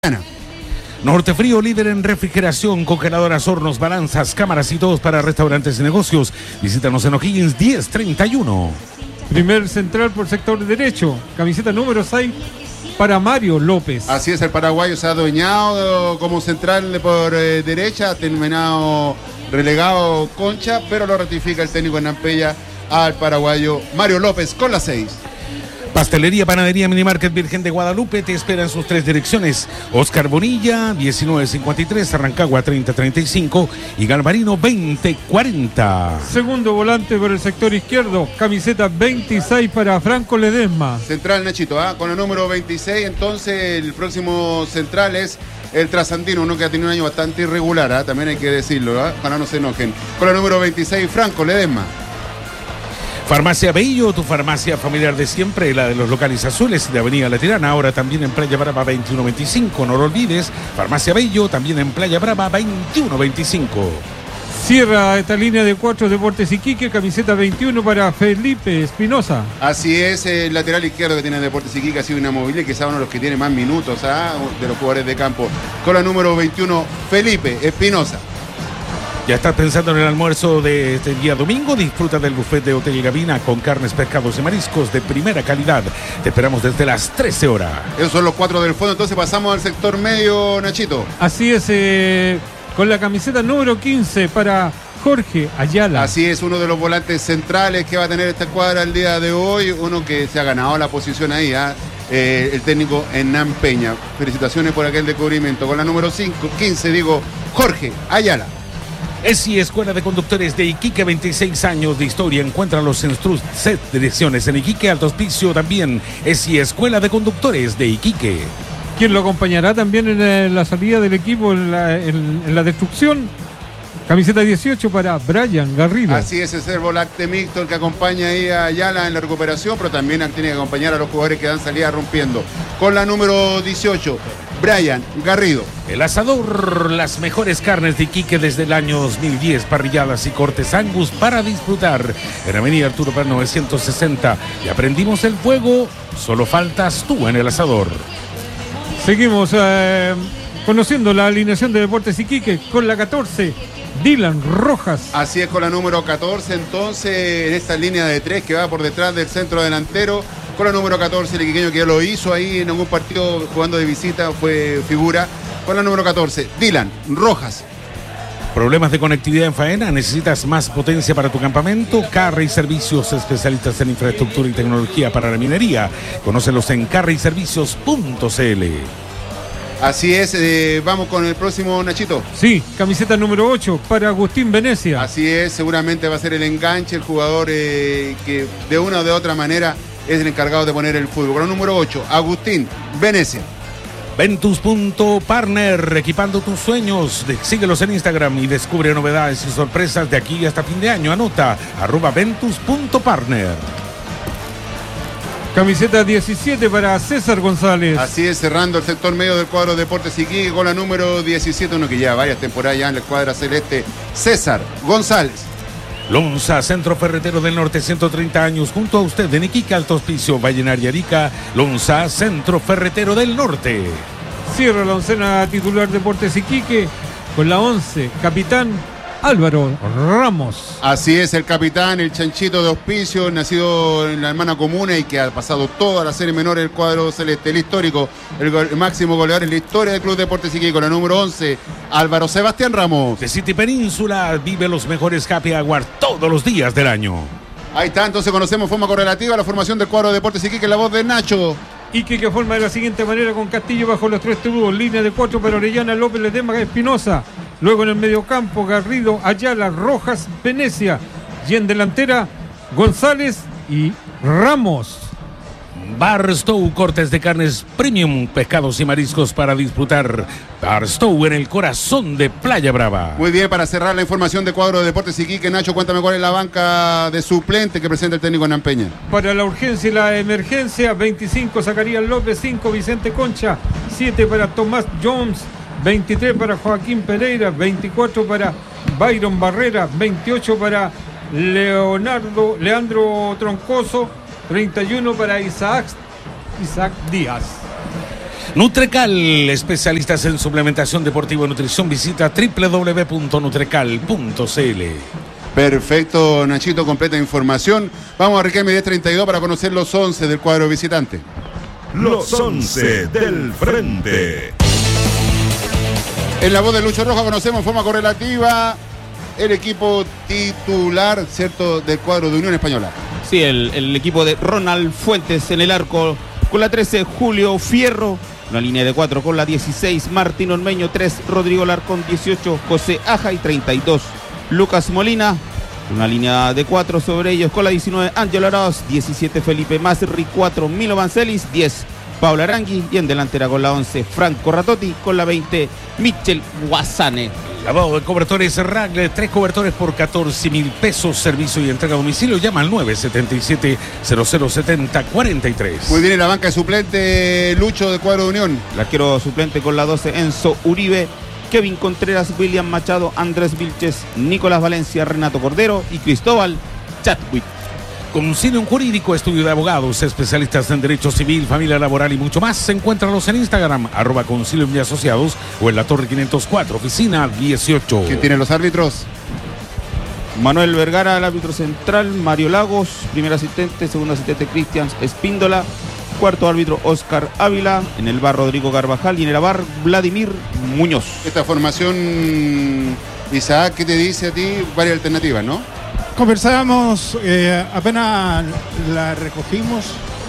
Norte Frío, líder en refrigeración, congeladoras, hornos, balanzas, cámaras y todos para restaurantes y negocios. Visítanos en O'Higgins 1031. Primer central por sector derecho, camiseta número 6 para Mario López. Así es, el paraguayo se ha adueñado como central por derecha, ha terminado relegado Concha, pero lo ratifica el técnico en Nampella al paraguayo Mario López con la 6. Pastelería, Panadería, Minimarket Virgen de Guadalupe te espera en sus tres direcciones. Oscar Bonilla, 1953, Arrancagua 3035 y Galvarino 2040. Segundo volante por el sector izquierdo, camiseta 26 para Franco Ledesma. Central Nachito, con el número 26, entonces el próximo central es el trasandino, uno que ha tenido un año bastante irregular, también hay que decirlo, para no se enojen. Con el número 26, Franco Ledesma. Farmacia Bello, tu farmacia familiar de siempre, la de los locales azules de Avenida La Tirana, ahora también en Playa Brava 2125. No lo olvides, Farmacia Bello, también en Playa Brava 2125. Cierra esta línea de 4 Deportes Iquique, camiseta 21 para Felipe Espinosa. Así es, el lateral izquierdo que tiene Deportes Iquique ha sido inamovible, quizá uno de los que tiene más minutos de los jugadores de campo. Con la número 21, Felipe Espinosa. ¿Ya estás pensando en el almuerzo de este día domingo? Disfruta del buffet de Hotel y Gavina con carnes, pescados y mariscos de primera calidad. Te esperamos desde las 13 horas. Esos son los 4 del fondo, entonces pasamos al sector medio, Nachito. Así es, con la camiseta número 15 para Jorge Ayala. Así es, uno de los volantes centrales que va a tener esta escuadra el día de hoy, uno que se ha ganado la posición ahí, el técnico Hernán Peña. Felicitaciones por aquel descubrimiento. Con la número 15, Jorge Ayala. ESI Escuela de Conductores de Iquique, 26 años de historia. Encuéntralos en sus set de direcciones en Iquique, Alto Hospicio también. ESI Escuela de Conductores de Iquique. ¿Quién lo acompañará también en la salida del equipo en la destrucción? Camiseta 18 para Brian Garrido. Así es el volante mixto el que acompaña ahí a Ayala en la recuperación, pero también tiene que acompañar a los jugadores que dan salida rompiendo. Con la número 18, Brian Garrido. El Asador, las mejores carnes de Iquique desde el año 2010, parrilladas y cortes Angus para disfrutar. En Avenida Arturo Prat 960. Y aprendimos el fuego, solo faltas tú en el Asador. Seguimos conociendo la alineación de Deportes Iquique con la 14. Dylan Rojas. Así es, con la número 14, entonces, en esta línea de 3 que va por detrás del centro delantero. Con la número 14, el iquiqueño que ya lo hizo ahí en algún partido jugando de visita, fue figura. Con la número 14, Dylan Rojas. ¿Problemas de conectividad en faena? ¿Necesitas más potencia para tu campamento? Carry Servicios, especialistas en infraestructura y tecnología para la minería. Conócelos en carryservicios.cl. Así es, vamos con el próximo, Nachito. Sí, camiseta número 8 para Agustín Venecia. Así es, seguramente va a ser el enganche, el jugador que de una o de otra manera es el encargado de poner el fútbol. Con el número 8, Agustín Venecia. Ventus.partner, equipando tus sueños. Síguelos en Instagram y descubre novedades y sorpresas de aquí hasta fin de año. Anota, @ventus.partner. Camiseta 17 para César González. Así es, cerrando el sector medio del cuadro Deportes Iquique con la número 17, uno que lleva varias temporadas ya en la escuadra celeste, César González. Lonza, Centro Ferretero del Norte, 130 años, junto a usted en Iquique, Alto Hospicio, Vallenar y Arica. Lonza, Centro Ferretero del Norte. Cierra la oncena titular Deportes Iquique con la 11, capitán Álvaro Ramos. Así es, el capitán, el chanchito de Hospicio, nacido en la hermana comuna y que ha pasado toda la serie menor del cuadro celeste, el histórico, el máximo goleador en la historia del Club Deportes Iquique. Con la número 11, Álvaro Sebastián Ramos. De City Península, vive los mejores happy hour todos los días del año. Ahí está, entonces conocemos forma correlativa la formación del cuadro Deportes Iquique, la voz de Nacho. Iquique que forma de la siguiente manera con Castillo bajo los 3 tubos, línea de 4 para Orellana, López, Ledesma, Espinosa. Luego en el mediocampo, Garrido, Ayala, Rojas, Venecia. Y en delantera, González y Ramos. Barstow, cortes de carnes premium, pescados y mariscos para disfrutar. Barstow en el corazón de Playa Brava. Muy bien, para cerrar la información de cuadro de Deportes Iquique, Nacho, cuéntame cuál es la banca de suplente que presenta el técnico Hernán Peña. Para la urgencia y la emergencia, 25 Zacarías López, 5 Vicente Concha, 7 para Tomás Jones, 23 para Joaquín Pereira, 24 para Byron Barrera, 28 para Leandro Troncoso, 31 para Isaac Díaz. Nutrecal, especialistas en suplementación deportiva y nutrición. Visita www.nutrecal.cl. Perfecto, Nachito, completa información. Vamos a Riquelme 10:32 para conocer los 11 del cuadro visitante. Los 11 del frente. En la voz de Lucho Roja conocemos en forma correlativa el equipo titular, ¿cierto?, del cuadro de Unión Española. Sí, el equipo de Ronald Fuentes en el arco, con la 13, Julio Fierro. Una línea de 4 con la 16, Martín Ormeño. 3, Rodrigo Larcón. 18, José Aja. Y 32, Lucas Molina. Una línea de 4 sobre ellos con la 19, Ángelo Arauz. 17, Felipe Masri. 4, Milo Vancelis. 10, Paula Arangui. Y en delantera con la 11, Franco Ratotti. Con la 20, Michel Guasane. Lavado de cobertores Ragle, 3 cobertores por 14.000 pesos. Servicio y entrega a domicilio. Llama al 977-0070-43. Muy bien, en la banca de suplente, Lucho, de cuadro de Unión. El arquero suplente con la 12, Enzo Uribe. Kevin Contreras, William Machado, Andrés Vilches, Nicolás Valencia, Renato Cordero y Cristóbal Chatwick. Concilium Jurídico, estudio de abogados, especialistas en derecho civil, familia laboral y mucho más. Encuéntralos en Instagram, @Concilium y Asociados, o en la Torre 504, oficina 18. ¿Quién tiene los árbitros? Manuel Vergara, el árbitro central. Mario Lagos, primer asistente. Segundo asistente, Cristian Espíndola. Cuarto árbitro, Oscar Ávila. En el bar, Rodrigo Carvajal. Y en el bar, Vladimir Muñoz. Esta formación, Isaac, ¿qué te dice a ti? Varias alternativas, ¿no? Conversábamos, apenas la recogimos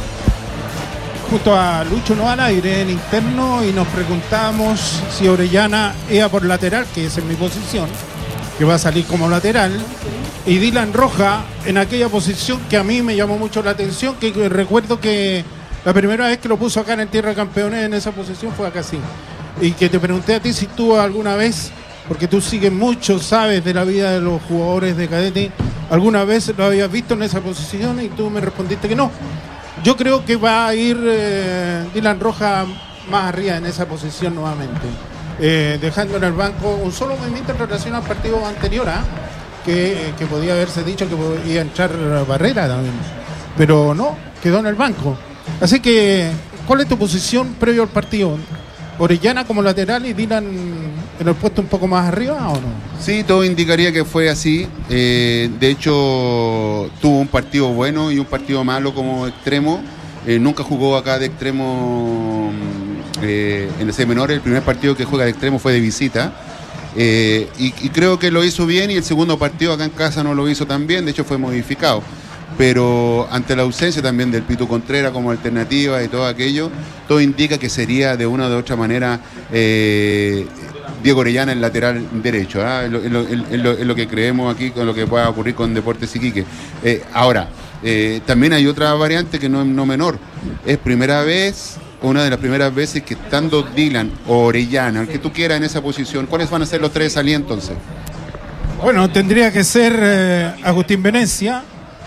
junto a Lucho, no al aire, en interno, y nos preguntábamos si Orellana iba por lateral, que esa es mi posición, que va a salir como lateral, y Dylan Roja en aquella posición que a mí me llamó mucho la atención, que recuerdo que la primera vez que lo puso acá en Tierra de Campeones en esa posición fue acá, sí. Y que te pregunté a ti si tú alguna vez, porque tú sigues mucho, sabes de la vida de los jugadores de cadete, ¿alguna vez lo habías visto en esa posición? Y tú me respondiste que no. Yo creo que va a ir Dylan Roja más arriba en esa posición nuevamente, dejando en el banco un solo movimiento en relación al partido anterior, que podía haberse dicho que podía entrar Barrera también, pero no, quedó en el banco. Así que, ¿cuál es tu posición previo al partido? ¿Orellana como lateral y Dylan en el puesto un poco más arriba o no? Sí, todo indicaría que fue así. De hecho, tuvo un partido bueno y un partido malo como extremo. Nunca jugó acá de extremo en el C menor. El primer partido que juega de extremo fue de visita. Y creo que lo hizo bien, y el segundo partido acá en casa no lo hizo tan bien. De hecho, fue modificado. Pero ante la ausencia también del Pitu Contreras como alternativa y todo aquello, todo indica que sería de una u otra manera Diego Orellana el lateral derecho. Es lo que creemos aquí, con lo que pueda ocurrir con Deportes Iquique. Ahora, también hay otra variante que no es no menor. Es primera vez, una de las primeras veces que estando Dylan o Orellana, el que tú quieras en esa posición, ¿cuáles van a ser los 3 de salida entonces? Bueno, tendría que ser Agustín Venecia.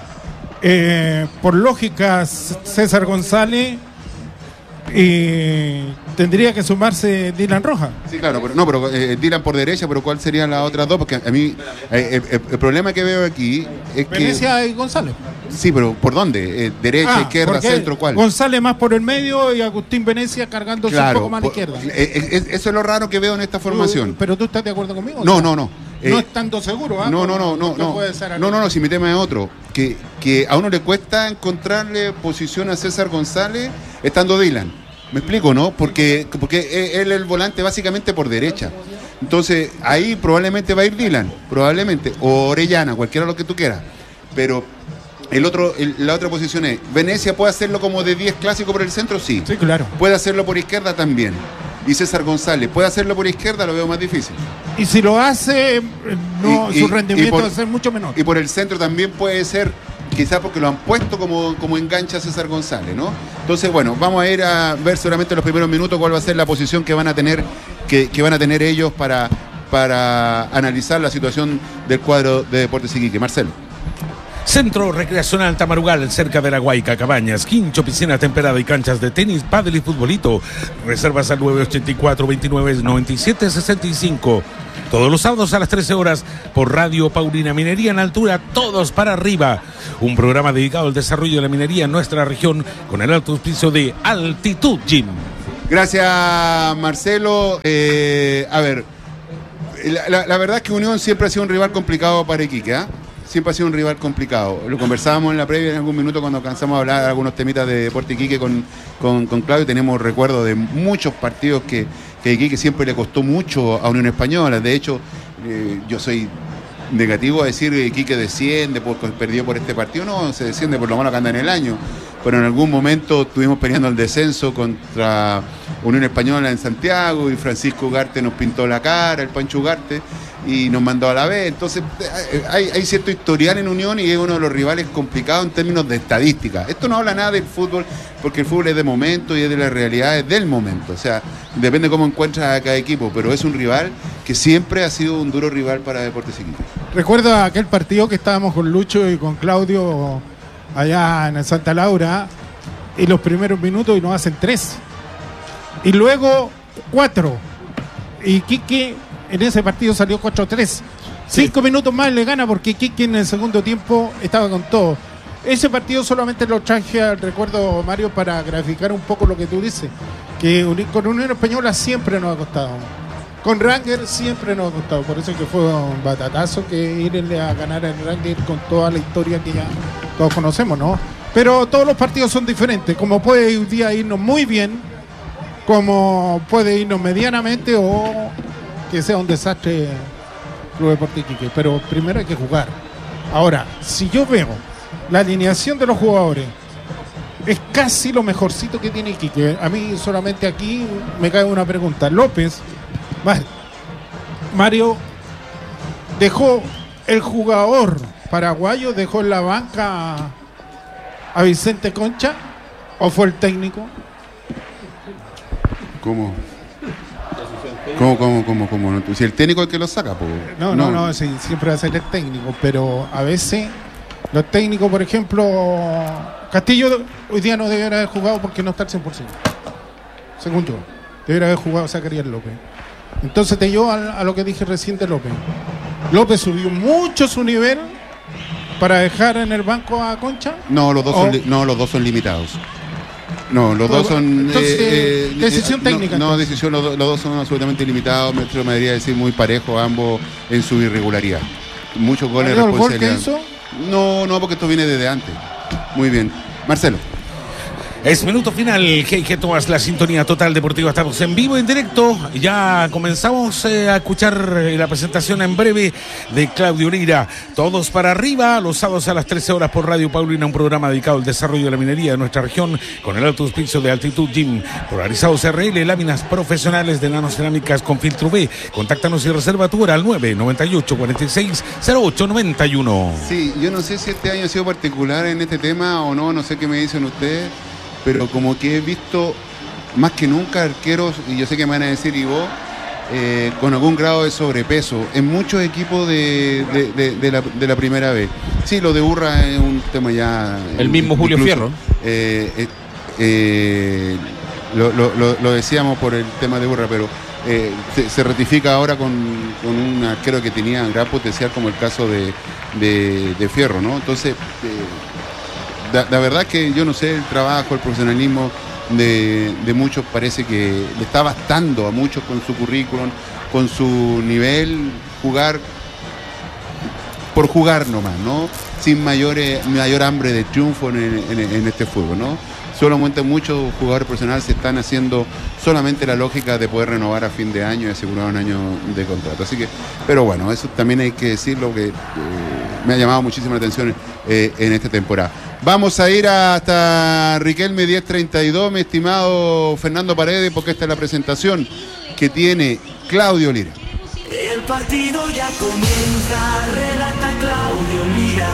Por lógica, César González, y tendría que sumarse Dylan Roja. Sí, claro, pero Dylan por derecha, pero ¿cuál serían las otras dos? Porque a mí el problema que veo aquí es Venecia y González. Sí, pero ¿por dónde? ¿Derecha, izquierda, centro, cuál? González más por el medio y Agustín Venecia cargándose un poco más a la izquierda. Eso es lo raro que veo en esta formación. ¿Pero tú estás de acuerdo conmigo? No. No estando seguro, No, si mi tema es otro. Que a uno le cuesta encontrarle posición a César González estando Dylan. ¿Me explico, no? Porque él es el volante básicamente por derecha. Entonces, ahí probablemente va a ir Dylan, probablemente, o Orellana, cualquiera lo que tú quieras. Pero la otra posición es, ¿Venecia puede hacerlo como de 10 clásico por el centro? Sí. Sí, claro. ¿Puede hacerlo por izquierda? También. Y César González, ¿puede hacerlo por izquierda? Lo veo más difícil. Y si lo hace, su rendimiento va a ser mucho menor. Y por el centro también puede ser, quizás porque lo han puesto como engancha a César González, ¿no? Entonces, bueno, vamos a ir a ver seguramente en los primeros minutos cuál va a ser la posición que van a tener, que van a tener ellos para analizar la situación del cuadro de Deportes Iquique. Marcelo. Centro Recreacional Tamarugal, cerca de la Guayca, Cabañas, quincho, piscina temperada y canchas de tenis, pádel y futbolito. Reservas al 984-29-97-65. Todos los sábados a las 13 horas por Radio Paulina. Minería en altura, todos para arriba. Un programa dedicado al desarrollo de la minería en nuestra región con el alto auspicio de Altitud Gym. Gracias, Marcelo. A ver, la verdad es que Unión siempre ha sido un rival complicado para Iquique, ¿eh? Siempre ha sido un rival complicado. Lo conversábamos en la previa en algún minuto cuando alcanzamos a hablar de algunos temitas de Deporte Iquique con Claudio. Tenemos recuerdos de muchos partidos que Iquique siempre le costó mucho a Unión Española. De hecho, yo soy negativo a decir que Iquique desciende porque perdió por este partido. No, se desciende por lo malo que anda en el año. Pero en algún momento estuvimos peleando el descenso contra Unión Española en Santiago y Francisco Ugarte nos pintó la cara, el Pancho Ugarte, y nos mandó a la B. Entonces hay cierto historial en Unión y es uno de los rivales complicados en términos de estadística. Esto no habla nada del fútbol, porque el fútbol es de momento y es de las realidades del momento. O sea, depende cómo encuentras a cada equipo, pero es un rival que siempre ha sido un duro rival para Deportes Iquique. Recuerdo aquel partido que estábamos con Lucho y con Claudio allá en el Santa Laura, y los primeros minutos y nos hacen 3. Y luego 4. Y Iquique en ese partido salió 4-3. 5 minutos más le gana porque Iquique en el segundo tiempo estaba con todo. Ese partido solamente lo traje al recuerdo, Mario, para graficar un poco lo que tú dices. Que con Unión Española siempre nos ha costado. Con Ranger siempre nos ha costado. Por eso que fue un batatazo que irle a ganar el Ranger con toda la historia que ya todos conocemos, ¿no? Pero todos los partidos son diferentes. Como puede un día irnos muy bien, como puede irnos medianamente o que sea un desastre Club Deportivo Iquique. Pero primero hay que jugar. Ahora, si yo veo la alineación de los jugadores, es casi lo mejorcito que tiene Iquique. A mí solamente aquí me cae una pregunta. López, Mario, dejó el jugador paraguayo, dejó en la banca a Vicente Concha, ¿o fue el técnico? ¿Cómo? Si el técnico es el que lo saca, pues. No, sí, siempre va a ser el técnico, pero a veces los técnicos, por ejemplo, Castillo hoy día no debería haber jugado porque no está al 100%. Según yo, debería haber jugado Zacarías López. Entonces te llevo a lo que dije recién de López. López subió mucho su nivel para dejar en el banco a Concha. No, los dos son limitados. No, los dos son... Entonces, decisión técnica. No, decisión, los dos son absolutamente limitados. Me atrevería a decir muy parejos, ambos en su irregularidad. Muchos goles de responsabilidad. ¿El gol que hizo? No, porque esto viene desde antes. Muy bien. Marcelo. Es minuto final, que tomas la sintonía total deportiva. Estamos en vivo, en directo. Ya comenzamos a escuchar la presentación en breve de Claudio Lira. Todos para arriba, los sábados a las 13 horas por Radio Paulina, un programa dedicado al desarrollo de la minería de nuestra región con el alto auspicio de Altitud Gym. Polarizados RL, láminas profesionales de nanocerámicas con filtro B. Contáctanos y reserva tu hora al 998-46-0891. Sí, yo no sé si este año ha sido particular en este tema o no sé qué me dicen ustedes. Pero como que he visto más que nunca arqueros, y yo sé que me van a decir y vos, con algún grado de sobrepeso en muchos equipos de la primera vez. Sí, lo de Urra es un tema ya... El mismo Julio Fierro. Lo decíamos por el tema de Urra, pero se ratifica ahora con un arquero que tenía gran potencial como el caso de Fierro, ¿no? Entonces... La verdad que yo no sé, el trabajo, el profesionalismo de muchos parece que le está bastando a muchos con su currículum, con su nivel, jugar por jugar nomás, ¿no? Sin mayor hambre de triunfo en este fútbol, ¿no? Solamente muchos jugadores profesionales se están haciendo solamente la lógica de poder renovar a fin de año y asegurar un año de contrato. Así que, pero bueno, eso también hay que decirlo, que me ha llamado muchísima la atención en esta temporada. Vamos a ir hasta Riquelme 1032, mi estimado Fernando Paredes, porque esta es la presentación que tiene Claudio Lira. El partido ya comienza, relata Claudio Lira.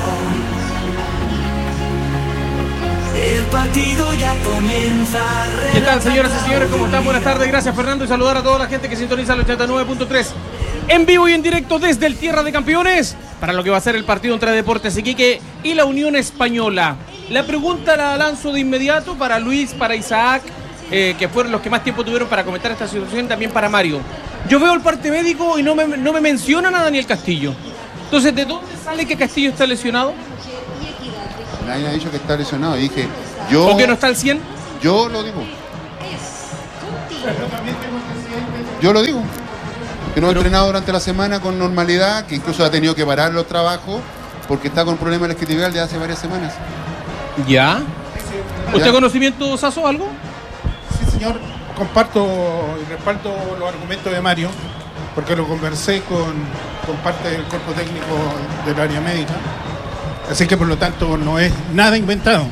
El partido ya comienza. ¿Qué tal, señoras y señores? ¿Cómo están? Buenas tardes. Gracias, Fernando, y saludar a toda la gente que sintoniza el 89.3 en vivo y en directo desde el Tierra de Campeones para lo que va a ser el partido entre Deportes Iquique y la Unión Española. La pregunta la lanzo de inmediato para Luis, para Isaac, que fueron los que más tiempo tuvieron para comentar esta situación, también para Mario. Yo veo el parte médico y no me mencionan a Daniel Castillo. Entonces, ¿de dónde sale que Castillo está lesionado? Nadie ha dicho que está lesionado. Dije, yo... ¿O que no está al 100? Yo lo digo. Yo lo digo. Que no ha entrenado durante la semana con normalidad, que incluso ha tenido que parar los trabajos porque está con problemas de la isquiotibial de hace varias semanas. ¿Ya? ¿Usted Ya. conocimiento, Sasso, algo? Sí, señor, comparto y respaldo los argumentos de Mario, porque lo conversé con parte del cuerpo técnico del área médica, así que por lo tanto no es nada inventado.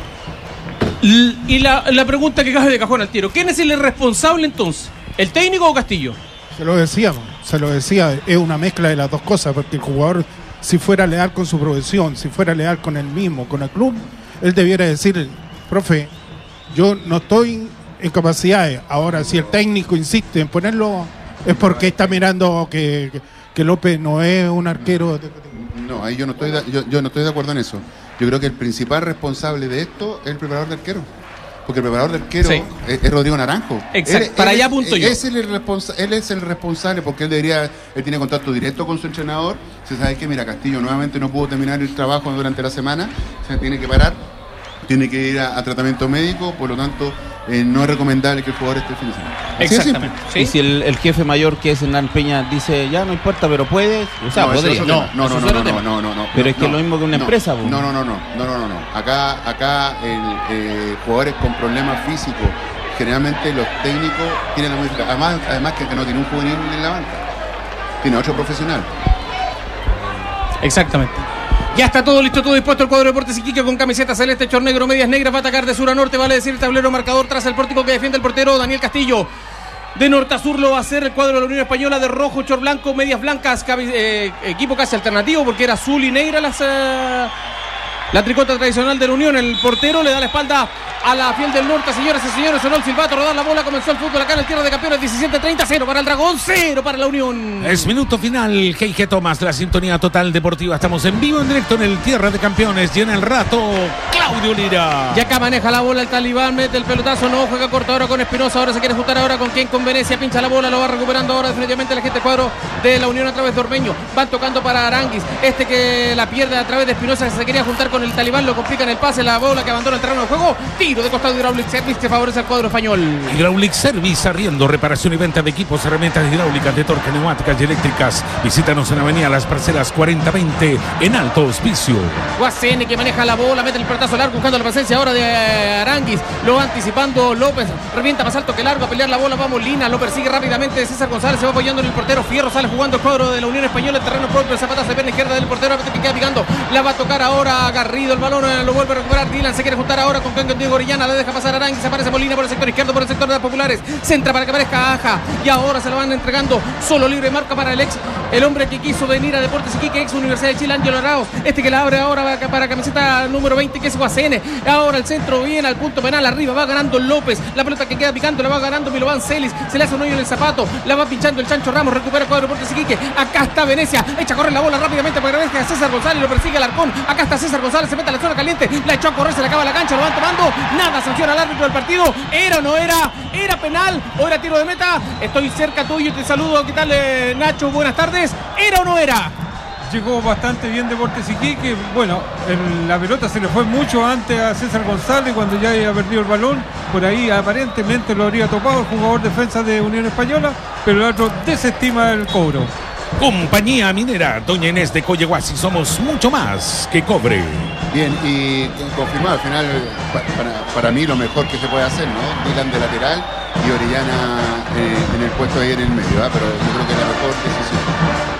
Y la pregunta que cae de cajón al tiro, ¿quién es el responsable entonces? ¿El técnico o Castillo? Se lo decía, es una mezcla de las dos cosas, porque el jugador, si fuera leal con su profesión, si fuera leal con él mismo, con el club, él debiera decir, profe, yo no estoy en capacidades. Ahora, si el técnico insiste en ponerlo, es porque está mirando que López no es un arquero. No, ahí yo no estoy de acuerdo en eso. Yo creo que el principal responsable de esto es el preparador de arquero. Porque el preparador de arquero Sí. es Rodrigo Naranjo. Exacto, para allá apunto yo. Él es el responsable porque él tiene contacto directo con su entrenador. Se sabe que, mira, Castillo nuevamente no pudo terminar el trabajo durante la semana, se tiene que parar, tiene que ir a tratamiento médico, por lo tanto, no es recomendable que el jugador esté el fin de semana. Así de simple. Exactamente. Y ¿Sí? si el jefe mayor, que es Hernán Peña, dice, ya no importa, pero puedes, o sea, No, eso podría. es otro tema. No. Pero es que es lo mismo que una empresa, po. No. Acá jugadores con problemas físicos, generalmente los técnicos tienen la modificación. Además que no tiene un juvenil en la banca, tiene otro profesional. Exactamente. Ya está todo listo, todo dispuesto el cuadro de Deportes Iquique con camiseta celeste, short negro, medias negras, va a atacar de sur a norte, vale decir el tablero marcador tras el pórtico que defiende el portero Daniel Castillo. De norte a sur lo va a hacer el cuadro de la Unión Española, de rojo, short blanco, medias blancas, equipo casi alternativo porque era azul y negra la tricota tradicional de la Unión. El portero le da la espalda a la fiel del norte, señoras y señores. Sonó el silbato, rodar la bola, comenzó el fútbol acá en el Tierra de Campeones. 17-30, 0 para el Dragón, 0 para la Unión. Es minuto final, G.G. Thomas, la sintonía total deportiva. Estamos en vivo, en directo en el Tierra de Campeones. Y en el rato, Claudio Lira. Y acá maneja la bola el Talibán, mete el pelotazo, no juega corto ahora con Espinosa, ahora se quiere juntar ahora con quien, con Venecia, pincha la bola, lo va recuperando ahora definitivamente la gente del cuadro de la Unión a través de Ormeño. Van tocando para Aranguis, que la pierde a través de Espinosa, que se quería juntar con el Talibán, lo complican el pase, la bola que abandona el terreno de juego, tiro de costado de Hydraulic Service que favorece al cuadro español. Hydraulic Service, arriendo, reparación y venta de equipos, herramientas hidráulicas, de torque, neumáticas y eléctricas. Visítanos en Avenida Las Parcelas 4020 en Alto Hospicio. Guasene que maneja la bola, mete el pelotazo largo buscando la presencia ahora de Aranguis, lo va anticipando López, revienta más alto que largo a pelear la bola, va Molina, lo persigue rápidamente César González, se va apoyando en el portero, Fierro sale jugando el cuadro de la Unión Española, el terreno propio, zapatazo de pierna izquierda del portero, que queda picando, la va a tocar ahora Garrido, el balón lo vuelve a recuperar Dylan, se quiere juntar ahora con Diego Orellana, le deja pasar Aranguis, aparece Molina por el sector izquierdo, por el sector de las populares, centra para que aparezca Aja, y ahora se lo van entregando, solo libre marca para el hombre que quiso venir a Deportes Iquique, ex Universidad de Chile, Ángelo Arauz, que la abre ahora para camiseta número 20, que es Guasene, ahora el centro viene al punto penal, arriba va ganando López, la pelota que queda picando la va ganando Milovan Celis, se le hace un hoyo en el zapato, la va pinchando el Chancho Ramos, recupera el cuadro de Deportes Iquique, acá está Venecia, echa a correr la bola rápidamente para que venga César González, lo persigue Alarcón, acá está César González, se mete a la zona caliente, la echó a correr, se le acaba la cancha, lo van tomando, nada, sanciona al árbitro del partido, era o no era, era penal o era tiro de meta, estoy cerca tuyo, te saludo, ¿qué tal Nacho? Buenas tardes, ¿era o no era? Llegó bastante bien Deportes Iquique. Bueno, la pelota se le fue mucho antes a César González cuando ya había perdido el balón. Por ahí aparentemente lo habría topado el jugador defensa de Unión Española, pero el otro desestima el cobro. Compañía Minera, Doña Inés de Coyehuasi, somos mucho más que cobre. Bien, y confirmado, al final, para mí lo mejor que se puede hacer, ¿no? Dylan de lateral y Orellana en el puesto ahí en el medio, ¿verdad? Pero yo creo que la mejor decisión.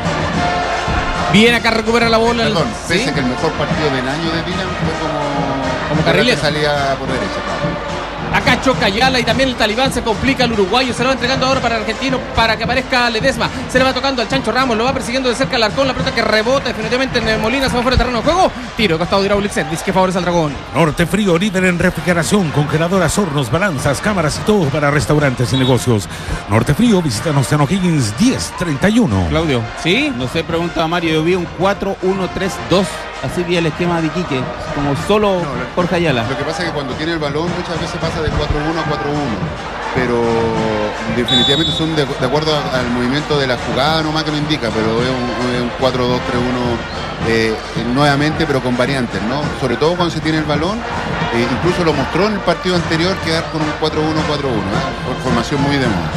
Bien, acá recupera la bola. Perdón, ¿sí? pese que el mejor partido del año de Dylan fue como carrilero. Salía por derecha, claro. Acá choca Ayala y también el Talibán, se complica el uruguayo, se lo va entregando ahora para el argentino para que aparezca Ledesma, se le va tocando al Chancho Ramos, lo va persiguiendo de cerca el Alarcón, la pelota que rebota definitivamente en Molina, se va fuera del terreno de juego, tiro de costado de Hydraulic Service que favorece al Dragón. Norte Frío, líder en refrigeración, congeladoras, hornos, balanzas, cámaras y todo para restaurantes y negocios. Norte Frío, visítanos en O'Higgins 1031. Claudio, ¿sí? No sé, pregunta Mario, yo vi un 4-1-3-2, así vi el esquema de Iquique, como solo Jorge Ayala. Lo que pasa es que cuando tiene el balón muchas veces pasa de 4-1 a 4-1, pero definitivamente son de acuerdo al movimiento de la jugada nomás que lo indica, pero es un 4-2-3-1 nuevamente, pero con variantes, ¿no? Sobre todo cuando se tiene el balón, incluso lo mostró en el partido anterior, quedar con un 4-1-4-1, por formación muy de moda.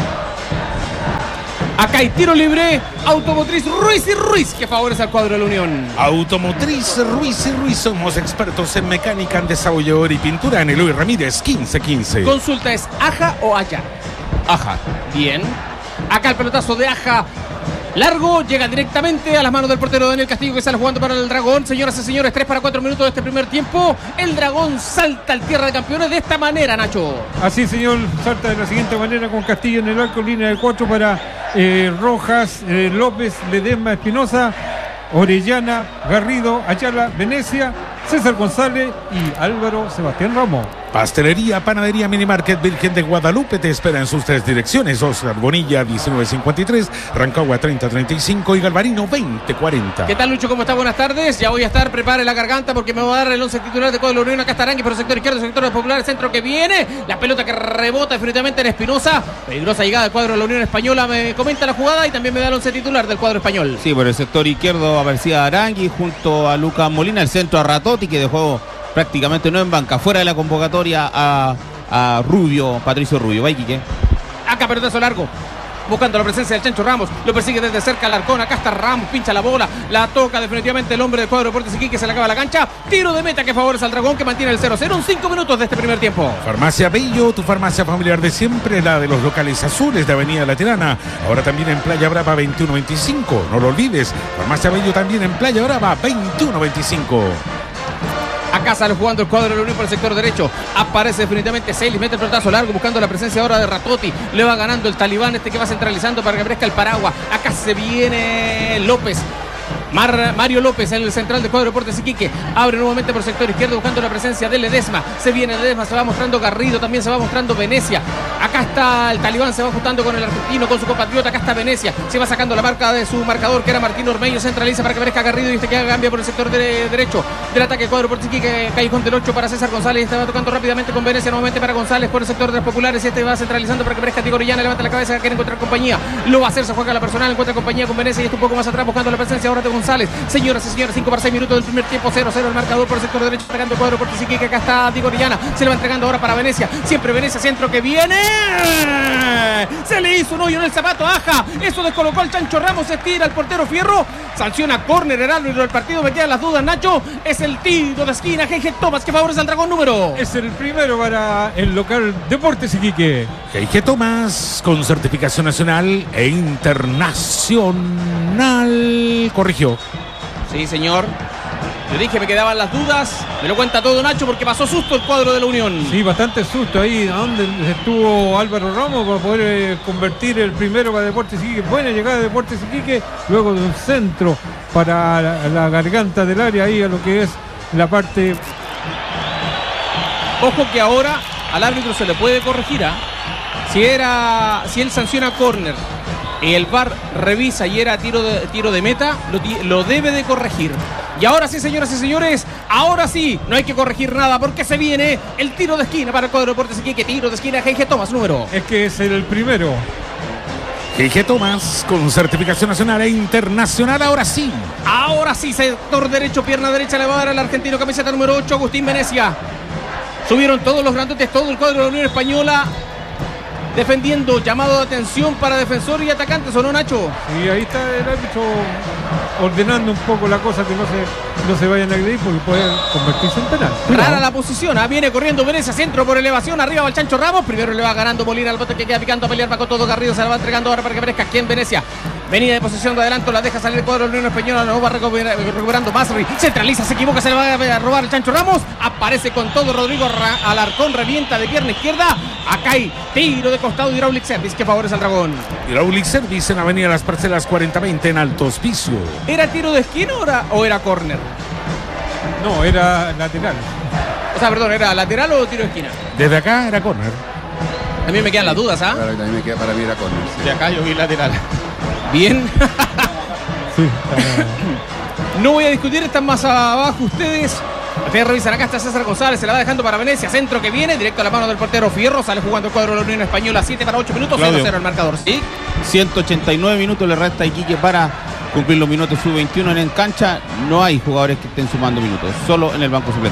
Acá hay tiro libre, Automotriz Ruiz y Ruiz, que favorece al cuadro de la Unión. Automotriz Ruiz y Ruiz, somos expertos en mecánica, en desabollador y pintura. En Eloy Ramírez, 1515. Consulta es Aja o Aya. Aja. Bien. Acá el pelotazo de Aja. Largo, llega directamente a las manos del portero Daniel Castillo, que sale jugando para el Dragón. Señoras y señores, 3 para 4 minutos de este primer tiempo. El Dragón salta al tierra de campeones de esta manera, Nacho. Así, señor, salta de la siguiente manera con Castillo en el arco, línea de 4 para Rojas, López, Ledesma, Espinosa, Orellana, Garrido, Ayala, Venecia, César González y Álvaro Sebastián Ramos. Pastelería, panadería, minimarket Virgen de Guadalupe te espera en sus 3 direcciones. Oscar Bonilla, 1953, Rancagua, 3035 y Galvarino, 2040. ¿Qué tal, Lucho? ¿Cómo está? Buenas tardes. Ya voy a estar, prepare la garganta porque me va a dar el 11 titular de cuadro de la Unión. Acá está Arangui por el sector izquierdo, sector popular, centro que viene. La pelota que rebota definitivamente en Espinosa. Peligrosa llegada del cuadro de la Unión Española. Me comenta la jugada y también me da el 11 titular del cuadro español. Sí, por el sector izquierdo aparecía Arangui junto a Lucas Molina, el centro a Ratoti, que dejó prácticamente no en banca, fuera de la convocatoria a Rubio, Patricio Rubio. Va, Quique. Acá pelotazo largo, buscando la presencia del Chancho Ramos, lo persigue desde cerca Alarcón. Acá está Ramos, pincha la bola, la toca definitivamente el hombre del cuadro de Deportes Iquique, se le acaba la cancha. Tiro de meta que favorece al Dragón, que mantiene el 0-0 en 5 minutos de este primer tiempo. Farmacia Bello, tu farmacia familiar de siempre, la de los locales azules de Avenida La Tirana. Ahora también en Playa Brava 2125. No lo olvides, Farmacia Bello también en Playa Brava 2125. Acá sale jugando el cuadro de la Unión por el sector derecho. Aparece definitivamente Celis, mete el pelotazo largo buscando la presencia ahora de Ratoti. Le va ganando el talibán que va centralizando para que aparezca el paraguas. Acá se viene López. Mario López en el central del cuadro de Deportes Iquique. Abre nuevamente por el sector izquierdo buscando la presencia de Ledesma. Se viene Ledesma, se va mostrando Garrido, también se va mostrando Venecia. Acá está el talibán, se va ajustando con el argentino, con su compatriota. Acá está Venecia, se va sacando la marca de su marcador, que era Martín Ormeño. Centraliza para que aparezca Garrido y que cambia por el sector derecho del ataque del cuadro de Deportes Iquique. Callejón del 8 para César González. Este va tocando rápidamente con Venecia, nuevamente para González por el sector de los populares. Y este va centralizando para que aparezca Diego Orellana. Levanta la cabeza, quiere encontrar compañía. Lo va a hacer, se juega la personal, encuentra compañía con Venecia y está un poco más atrás buscando la presencia ahora de González. Señoras y señores, 5 para 6 minutos del primer tiempo, 0-0 el marcador por el sector derecho, atacando el cuadro por Iquique. Acá está Diego Orellana, se le va entregando ahora para Venecia, siempre Venecia, centro que viene, se le hizo un hoyo en el zapato a Aja, eso descolocó al Chancho Ramos, se tira el portero Fierro, sanciona córner el árbitro del partido. Me quedan las dudas, Nacho, es el tiro de esquina, G.G. Thomas, que favorece al Dragón número. Es el primero para el local Deportes Iquique. G.G. Thomas con certificación nacional e internacional. Corrigió. Sí, señor. Yo dije, me quedaban las dudas. Me lo cuenta todo Nacho porque pasó susto el cuadro de la Unión. Sí, bastante susto ahí. Donde estuvo Álvaro Ramos para poder convertir el primero para Deportes Iquique. Buena llegada de Deportes Iquique. Luego de un centro para la garganta del área ahí a lo que es la parte. Ojo que ahora al árbitro se le puede corregir, ¿ah? Si él sanciona córner y el VAR revisa y era tiro de meta, lo debe de corregir. Y ahora sí, señoras y señores, ahora sí, no hay que corregir nada porque se viene el tiro de esquina para el cuadro de Deportes Iquique. Tiro de esquina, G.G. Thomas, número. Es que es el primero. G.G. Thomas con certificación nacional e internacional, ahora sí. Ahora sí, sector derecho, pierna derecha, le va a dar al argentino, camiseta número 8, Agustín Venecia. Subieron todos los grandotes, todo el cuadro de la Unión Española. Defendiendo, llamado de atención para defensor y atacantes, ¿o no, Nacho? Y ahí está el árbitro ordenando un poco la cosa, que no se vayan a agredir porque pueden convertirse en penal. Rara la posición, viene corriendo Venecia, centro por elevación, arriba va el Chancho Ramos, primero le va ganando Molina al bote que queda picando a pelear, va con todo Garrido, se la va entregando ahora para que aparezca aquí en Venecia. Venida de posición de adelanto, la deja salir el cuadro de la Unión Española, no va recuperando Masri, centraliza, se equivoca, se le va a robar el Chancho Ramos, aparece con todo Rodrigo Alarcón, revienta de pierna izquierda, acá hay tiro de costado de Hydraulic Service que favorece al Dragón. Hydraulic Service en Avenida Las Parcelas 4020 en Alto Hospicio. ¿Era tiro de esquina o era córner? No, era lateral. O sea, perdón, ¿era lateral o tiro de esquina? Desde acá era córner. A mí me quedan las dudas, ¿ah? Para mí era córner. Sí. De acá yo vi lateral. Bien. Sí, no voy a discutir, están más abajo ustedes. Ustedes revisan, acá está César González, se la va dejando para Venecia, centro que viene, directo a la mano del portero Fierro, sale jugando el cuadro de la Unión Española, 7 para 8 minutos, 0-0 el marcador. ¿Sí? 189 minutos le resta a Iquique para cumplir los minutos sub-21 en cancha. No hay jugadores que estén sumando minutos, solo en el banco suplente.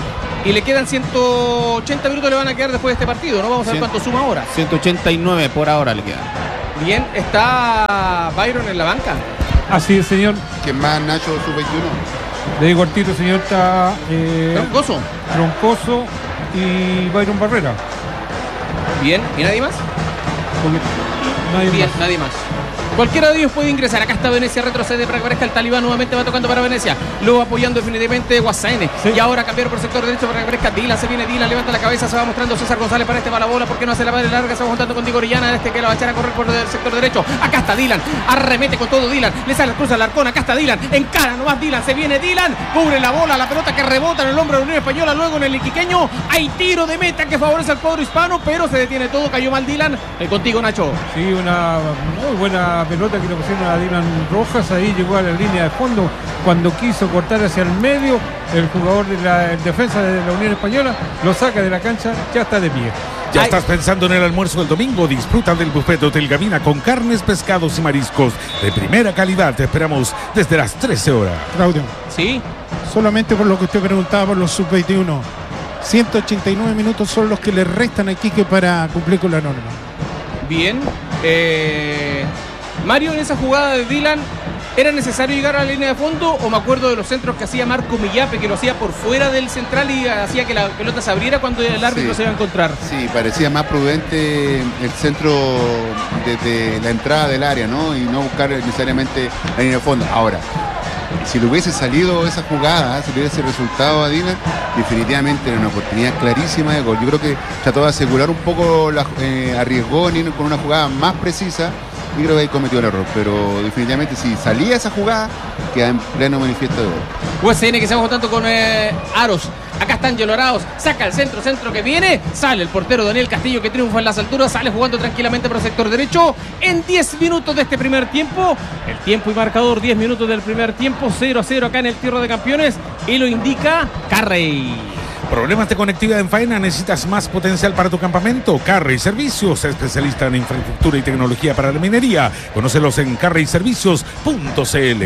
Y le quedan 180 minutos, le van a quedar después de este partido, ¿no? Vamos a ver cuánto suma ahora. 189 por ahora le quedan. Bien, ¿está Byron en la banca? Así es, señor. ¿Quién más, Nacho, sub-21? Le digo al tiro, señor, está ¿Troncoso? Troncoso y Byron Barrera. Bien, ¿y nadie más? Nadie Bien, más. nadie más. Cualquiera de ellos puede ingresar. Acá está Venecia, retrocede para que aparezca el Talibán. Nuevamente va tocando para Venecia. Luego apoyando definitivamente Guasaene. Sí. Y ahora cambiaron por sector derecho para que aparezca Dylan. Se viene Dylan, levanta la cabeza, se va mostrando César González para este va la bola. ¿Por qué no hace la madre larga? Se va juntando con Diego Orellana. Que la va a echar a correr por el sector derecho. Acá está Dylan. Arremete con todo Dylan. Le sale cruza al arcón. Acá está Dylan. Encara nomás Dylan. Se viene Dylan. Cubre la bola. La pelota que rebota en el hombro de la Unión Española. Luego en el iquiqueño. Hay tiro de meta que favorece al cuadro hispano. Pero se detiene todo. Cayó mal Dylan. Contigo, Nacho. Sí, una muy buena pelota que le pusieron a Dylan Rojas. Ahí llegó a la línea de fondo cuando quiso cortar hacia el medio. El jugador de la defensa de la Unión Española lo saca de la cancha, ya está de pie. Ya estás pensando en el almuerzo del domingo. Disfruta del buffet Hotel Gavina con carnes, pescados y mariscos de primera calidad. Te esperamos desde las 13 horas. Claudio, Sí. solamente por lo que usted preguntaba por los sub-21. 189 minutos son los que le restan a Iquique para cumplir con la norma. Bien. Mario, en esa jugada de Dylan, ¿era necesario llegar a la línea de fondo? O me acuerdo de los centros que hacía Marco Millape, que lo hacía por fuera del central y hacía que la pelota se abriera cuando el árbitro se iba a encontrar. Sí, parecía más prudente el centro desde la entrada del área, ¿no? Y no buscar necesariamente la línea de fondo. Ahora, si le hubiese salido esa jugada, si le hubiese resultado a Dylan, definitivamente era una oportunidad clarísima de gol. Yo creo que trató de asegurar un poco, arriesgó en ir con una jugada más precisa y creo que ahí cometió el error. Pero definitivamente si salía esa jugada, queda en pleno manifiesto de gol. USN que se va juntando con Aros. Acá está Angelo Arauz, saca el centro que viene, sale el portero Daniel Castillo que triunfa en las alturas, sale jugando tranquilamente por el sector derecho en 10 minutos de este primer tiempo. El tiempo y marcador, 10 minutos del primer tiempo, 0-0 acá en el Tierra de Campeones y lo indica Carrey. ¿Problemas de conectividad en faena? ¿Necesitas más potencial para tu campamento? Carrey Servicios, especialista en infraestructura y tecnología para la minería. Conócelos en carreyservicios.cl.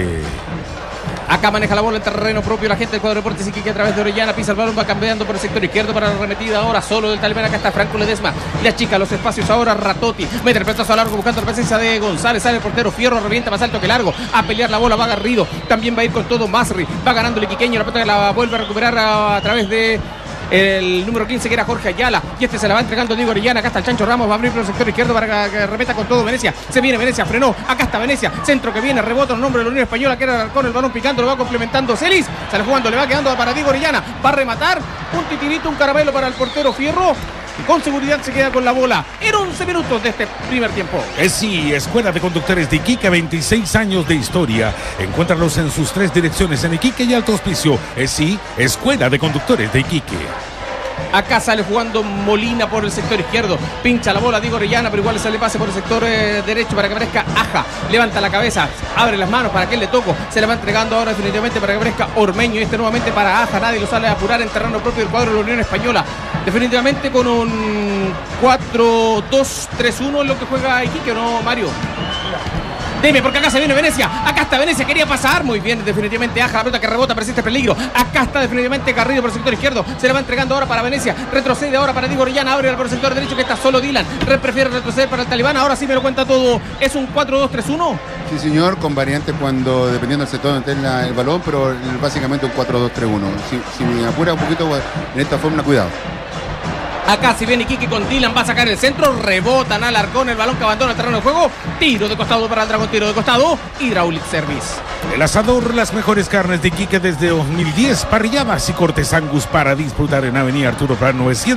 Acá maneja la bola en terreno propio la gente del cuadro Deportes Iquique a través de Orellana, pisa el balón, va cambiando por el sector izquierdo para la remetida ahora solo del Talibán. Acá está Franco Ledesma, le achica los espacios ahora Ratotti, mete el pelotazo largo buscando la presencia de González, sale el portero Fierro, revienta más alto que largo, a pelear la bola va Garrido, también va a ir con todo Masri, va ganando el iquiqueño, la pelota que la vuelve a recuperar a través de el número 15 que era Jorge Ayala y este se la va entregando Diego Orellana. Acá está el Chancho Ramos, va a abrir por el sector izquierdo para que remeta con todo Venecia, se viene Venecia, frenó, acá está Venecia, centro que viene, rebota en nombre de la Unión Española que era con el balón picando, lo va complementando Celis, sale jugando, le va quedando para Diego Orellana, va a rematar, un titirito, un caramelo para el portero Fierro y con seguridad se queda con la bola en 11 minutos de este primer tiempo. ESI, Escuela de Conductores de Iquique, 26 años de historia. Encuéntralos en sus 3 direcciones en Iquique y Alto Hospicio. ESI, Escuela de Conductores de Iquique. Acá sale jugando Molina por el sector izquierdo, pincha la bola Diego Orellana, pero igual le sale pase por el sector derecho para que aparezca Aja, levanta la cabeza, abre las manos para que él le toco, se le va entregando ahora definitivamente para que aparezca Ormeño y este nuevamente para Aja, nadie lo sale a apurar en terreno propio del cuadro de la Unión Española, definitivamente con un 4-2-3-1 en lo que juega Iquique, ¿no, Mario? Dime, porque acá se viene Venecia, acá está Venecia, quería pasar, muy bien, definitivamente Aja, la pelota que rebota, persiste peligro, acá está definitivamente Garrido por el sector izquierdo, se le va entregando ahora para Venecia, retrocede ahora para Diego Orellana, abre por el sector derecho que está solo Dylan, prefiere retroceder para el Talibán, ahora sí me lo cuenta todo, ¿es un 4-2-3-1? Sí, señor, con variantes cuando, dependiendo del sector donde esté el balón, pero básicamente un 4-2-3-1. Si me apura un poquito en esta forma, cuidado. Acá si viene Iquique con Dylan, va a sacar el centro, rebotan al Alarcón, el balón que abandona el terreno de juego, tiro de costado para el Dragón, tiro de costado, Hydraulic Service. El Asador, las mejores carnes de Iquique desde 2010, parrilladas y cortes Angus para disfrutar en Avenida Arturo Prat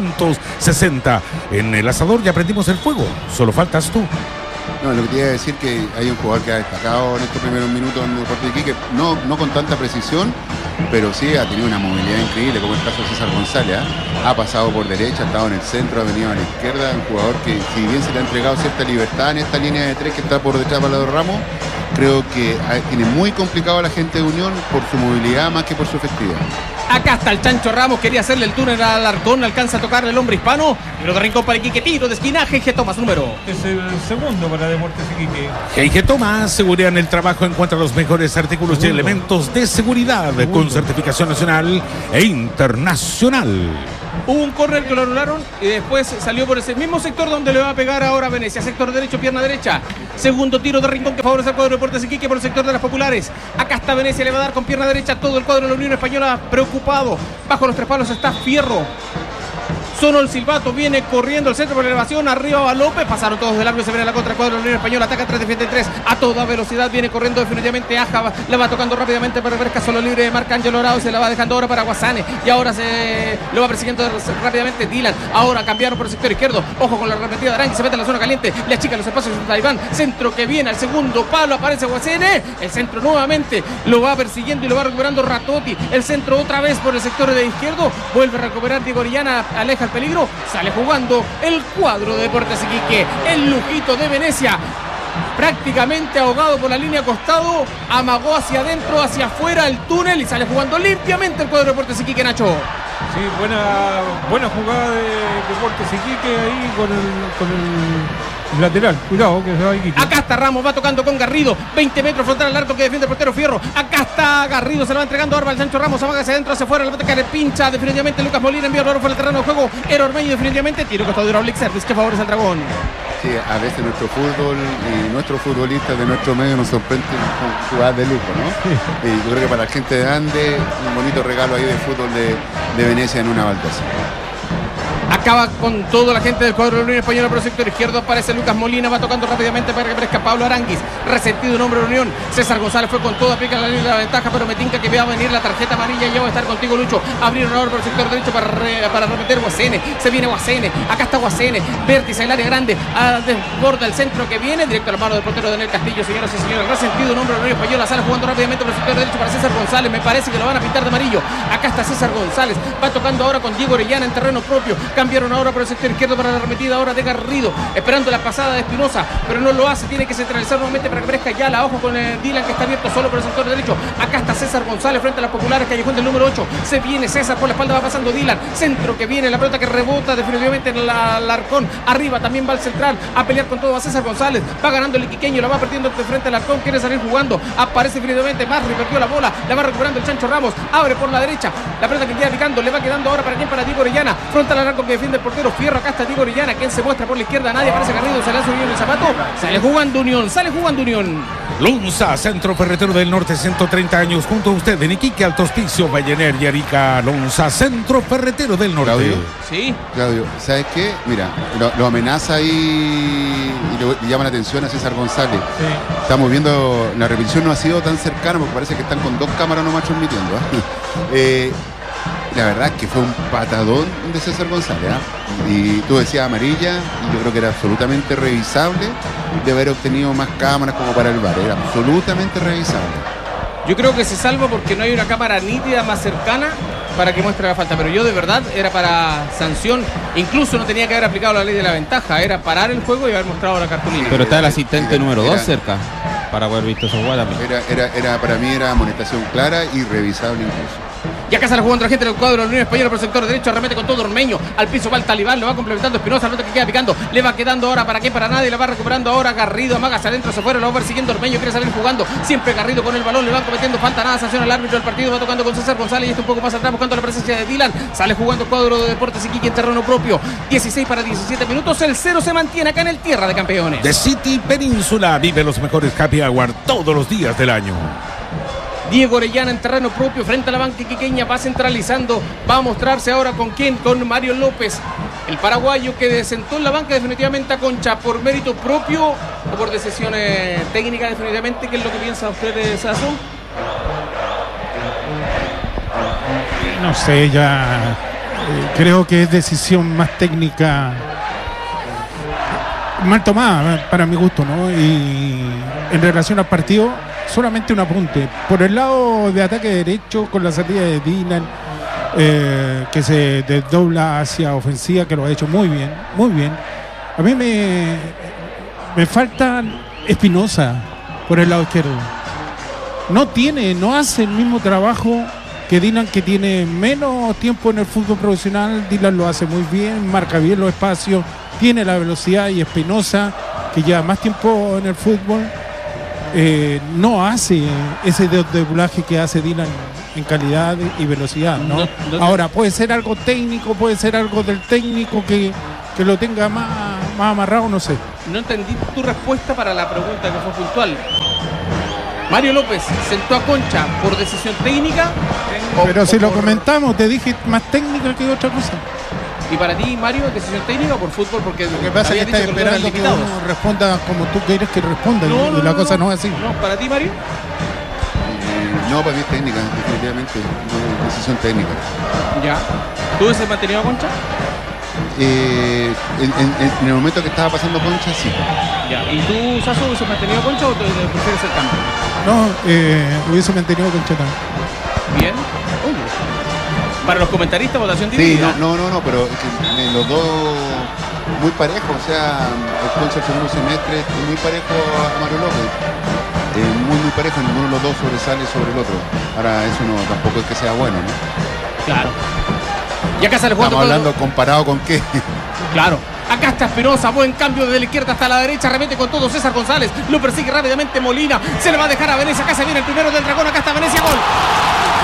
960. En El Asador ya prendimos el fuego, solo faltas tú. No, lo que te iba a decir que hay un jugador que ha destacado en estos primeros minutos en el deporte de Iquique, no con tanta precisión, pero sí ha tenido una movilidad increíble, como el caso de César González, ¿eh? Ha pasado por derecha, ha estado en el centro, ha venido a la izquierda, un jugador que si bien se le ha entregado cierta libertad en esta línea de 3 que está por detrás de Valador Ramos, creo que tiene muy complicado a la gente de Unión por su movilidad más que por su efectividad. Acá está el Chancho Ramos, quería hacerle el túnel al Alarcón, alcanza a tocarle el hombre hispano, pero de rincón para Iquique, tiro de esquinaje, que toma su número. Es el segundo para Deportes Iquique. G&G Tomás, seguridad en el trabajo, encuentra los mejores artículos y elementos de seguridad con certificación nacional e internacional. Hubo un córner que lo anularon y después salió por ese mismo sector donde le va a pegar ahora Venecia. Sector derecho, pierna derecha. Segundo tiro de Rincón que favorece al cuadro de Deportes Iquique por el sector de las populares. Acá está Venecia, le va a dar con pierna derecha todo el cuadro de la Unión Española preocupado. Bajo los tres palos está Fierro. Sonó el silbato, viene corriendo el centro por elevación, arriba va López, pasaron todos del largo, se viene la contra cuadro de la Unión Española, ataca 3, defiende 3, a toda velocidad, viene corriendo definitivamente Aja, la va tocando rápidamente para Bresca, solo libre de marca Ángel Orao, se la va dejando ahora para Guasane, y ahora se lo va persiguiendo rápidamente Dylan, ahora cambiaron por el sector izquierdo, ojo con la arremetida de Arangui, se mete en la zona caliente, le achica los espacios de Taibán, centro que viene al segundo palo, aparece Guasane, el centro nuevamente, lo va persiguiendo y lo va recuperando Ratotti, el centro otra vez por el sector de izquierdo, vuelve a recuperar Diego Orellana, aleja el peligro, sale jugando el cuadro de Deportes Iquique, el lujito de Venecia, prácticamente ahogado por la línea costado, amagó hacia adentro, hacia afuera el túnel y sale jugando limpiamente el cuadro de Deportes Iquique, Nacho. Sí, buena jugada de Deportes Iquique ahí con el lateral. Cuidado que se va Iquique. Acá está Ramos, va tocando con Garrido, 20 metros frontal al arco que defiende el portero Fierro. Acá está Garrido, se lo va entregando ahora al Sancho Ramos, amaga hacia adentro, hacia afuera, la pelota que le pincha definitivamente Lucas Molina, envía el fuera el terreno de juego. Era Ormeño definitivamente, tiro costado de Oblique Service que favorece al Dragón. Sí, a veces nuestro fútbol y nuestros futbolistas de nuestro medio nos sorprenden con jugadas de lujo, ¿no? Y yo creo que para la gente de Ande, un bonito regalo ahí de fútbol de Venecia en una baldosa. Acaba con toda la gente del cuadro de la Unión Española por el sector izquierdo. Aparece Lucas Molina, va tocando rápidamente para que aparezca Pablo Aranguis. Resentido un hombre de la Unión. César González fue con todo, aplica la línea de la ventaja, pero me tinca que va a venir la tarjeta amarilla y ya va a estar contigo, Lucho. Abrieron ahora por el sector derecho para remeter Guasene. Se viene Guasene. Acá está Guasene. Vértice, el área grande. Desborda el centro que viene. Directo a la mano del portero Daniel Castillo, señoras y señores. Resentido un hombre de la Unión Española. Sale jugando rápidamente por el sector derecho para César González. Me parece que lo van a pintar de amarillo. Acá está César González. Va tocando ahora con Diego Orellana en terreno propio. Cambiaron ahora por el sector izquierdo para la arremetida ahora de Garrido, esperando la pasada de Espinosa, pero no lo hace, tiene que centralizar nuevamente para que aparezca Yala, ojo con el Dylan que está abierto solo por el sector derecho. Acá está César González frente a las populares, callejón del número 8, se viene César por la espalda, va pasando Dylan, centro que viene, la pelota que rebota definitivamente en la Alarcón, arriba también va el central, a pelear con todo a César González, va ganando el iquiqueño, la va perdiendo de frente al Alarcón, quiere salir jugando, aparece definitivamente Marri, perdió la bola, la va recuperando el Chancho Ramos, abre por la derecha, la pelota que queda picando, le va quedando ahora para Diego Orellana, frontal al arco que defiende el portero Fierro, acá está Diego Orellana, quien se muestra por la izquierda, nadie, aparece Garrido, se lanza bien el zapato, sale jugando Unión. Lunza, Centro Ferretero del Norte, 130 años junto a usted en Iquique, Alto Hospicio, Vallener y Arica. Lunza, Centro Ferretero del Norte. Claudio, sí. Claudio, ¿sabes qué? Mira, lo amenaza ahí y le llama la atención a César González. Sí. Estamos viendo, la repetición no ha sido tan cercana porque parece que están con 2 cámaras nomás transmitiendo. La verdad es que fue un patadón de César González, ¿eh? Y tú decías amarilla, y yo creo que era absolutamente revisable de haber obtenido más cámaras como para el VAR, era absolutamente revisable. Yo creo que se salva porque no hay una cámara nítida más cercana para que muestre la falta, pero yo de verdad era para sanción, incluso no tenía que haber aplicado la ley de la ventaja, era parar el juego y haber mostrado la cartulina. Pero está el asistente número 2 cerca para haber visto esa jugada. Para mí era amonestación clara y revisable incluso. Y acá sale jugando la gente del cuadro de la Unión Española por el sector derecho, arremete con todo Ormeño, al piso va el Talibán, lo va complementando Espinosa, la pelota que queda picando, le va quedando ahora para qué, para nadie, la va recuperando ahora Garrido, amaga hacia adentro, se fuera, lo va persiguiendo Ormeño, quiere salir jugando, siempre Garrido con el balón, le van cometiendo falta, nada, sanciona el árbitro del partido, va tocando con César González y está un poco más atrás buscando la presencia de Dylan, sale jugando el cuadro de Deportes Iquique en terreno propio, 16 para 17 minutos, el 0 se mantiene acá en el Tierra de Campeones. The City Península vive los mejores happy hour todos los días del año. Diego Orellana en terreno propio frente a la banca iquiqueña, va centralizando, va a mostrarse ahora con quién, con Mario López, el paraguayo que sentó en la banca definitivamente a Concha por mérito propio o por decisiones técnicas definitivamente. ¿Qué es lo que piensa usted, Sasso? No sé, ya creo que es decisión más técnica, mal tomada para mi gusto, ¿no? Y en relación al partido, solamente un apunte. Por el lado de ataque derecho, con la salida de Dylan, que se desdobla hacia ofensiva, que lo ha hecho muy bien, muy bien. A mí me falta Espinosa por el lado izquierdo. No hace el mismo trabajo que Dylan, que tiene menos tiempo en el fútbol profesional. Dylan lo hace muy bien, marca bien los espacios, tiene la velocidad, y Espinosa que lleva más tiempo en el fútbol, no hace ese desdoblaje que hace Dylan en calidad y velocidad, ¿no? Ahora, puede ser algo técnico, puede ser algo del técnico que lo tenga más amarrado, no sé. No entendí tu respuesta para la pregunta que fue puntual. Mario López sentó a Concha por decisión técnica. Pero si lo comentamos, te dije más técnica que otra cosa. ¿Y para ti, Mario, decisión técnica o por fútbol? Porque lo que pasa es que estás esperando que uno responda como tú quieres que responda, y la cosa no es así. No, ¿para ti, Mario? No, para mí es técnica, definitivamente. No, decisión técnica. Ya. ¿Tú hubieses mantenido a Concha? En el momento que estaba pasando Concha, sí. Ya. ¿Y tú, Sasso, hubieses mantenido a Concha o te prefieres el cambio? No, hubiese mantenido a Concha también. Bien. Para los comentaristas, votación dividida. Sí, no, pero los dos muy parejos, o sea, el Concha el segundo semestre muy parejo a Mario López. Muy parejo, ninguno de los dos sobresale sobre el otro. Ahora eso no tampoco es que sea bueno, ¿no? Claro. Y acá sale jugando. Estamos hablando comparado con qué. Claro. Acá está Espinosa, buen cambio desde la izquierda hasta la derecha, remete con todo César González, lo persigue rápidamente Molina, se le va a dejar a Venecia, acá se viene el primero del Dragón,